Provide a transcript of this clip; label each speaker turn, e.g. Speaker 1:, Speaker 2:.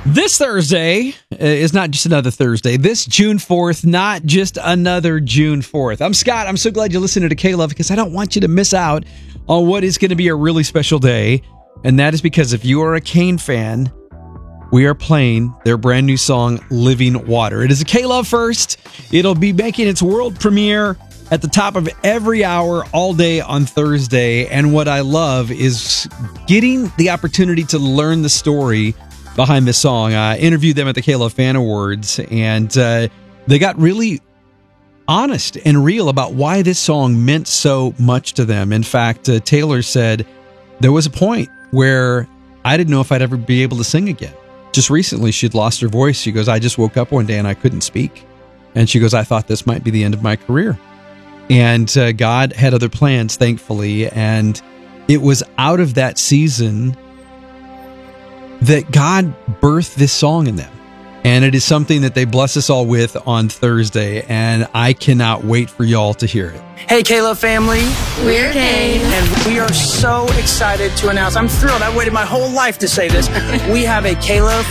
Speaker 1: This Thursday is not just another Thursday. This June 4th, not just another June 4th. I'm Scott. I'm so glad you're listening to K-Love because I don't want you to miss out on what is going to be a really special day. And that is because if you are a Kane fan, we are playing their brand new song, Living Water. It is a K-Love first. It'll be making its world premiere at the top of every hour all day on Thursday. And what I love is getting the opportunity to learn the story behind this song. I interviewed them at the K-Love Fan Awards, and they got really honest and real about why this song meant so much to them. In fact, Taylor said, there was a point where I didn't know if I'd ever be able to sing again. Just recently, she'd lost her voice. She goes, I just woke up one day and I couldn't speak. And she goes, I thought this might be the end of my career. And God had other plans, thankfully. And it was out of that season that God birthed this song in them. And it is something that they bless us all with on Thursday. And I cannot wait for y'all to hear it.
Speaker 2: Hey, K-Love family.
Speaker 3: We're Kane.
Speaker 2: And we are so excited to announce, I'm thrilled, I waited my whole life to say this. We have a K-Love